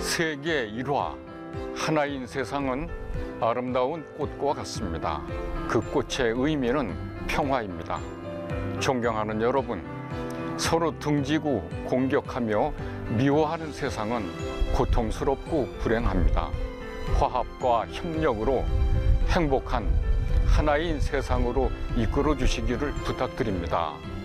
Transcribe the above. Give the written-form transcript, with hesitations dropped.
세계 일화 하나인 세상은 아름다운 꽃과 같습니다. 그 꽃의 의미는 평화입니다. 존경하는 여러분, 서로 등지고 공격하며 미워하는 세상은 고통스럽고 불행합니다. 화합과 협력으로 행복한 하나인 세상으로 이끌어 주시기를 부탁드립니다.